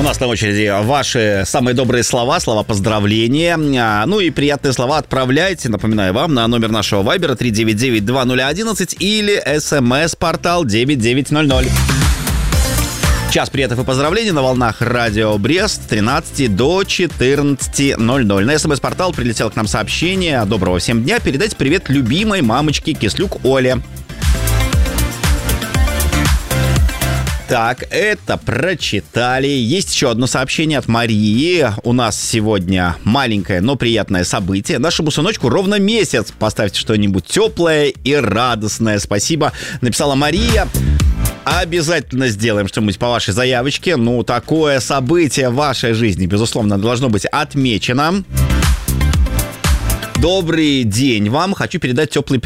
нас на очереди ваши самые добрые слова поздравления. Ну и приятные слова отправляйте, напоминаю вам, на номер нашего вайбера 399-2011 или смс-портал 9900. Час приятных и поздравлений на волнах Радио Брест с 13 до 14:00. На СМС-портал прилетело к нам сообщение. Доброго всем дня. Передайте привет любимой мамочке Кислюк Оле. Так, это прочитали. Есть еще одно сообщение от Марии. У нас сегодня маленькое, но приятное событие. Нашему сыночку ровно месяц. Поставьте что-нибудь теплое и радостное. Спасибо. Написала Мария. Обязательно сделаем что-нибудь по вашей заявочке. Ну, такое событие в вашей жизни, безусловно, должно быть отмечено. Добрый день вам. Хочу передать теплый